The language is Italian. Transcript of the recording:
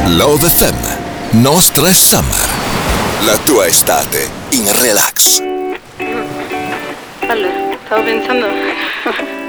Love FM, No Stress Summer. La tua estate in relax. Allora, stavo pensando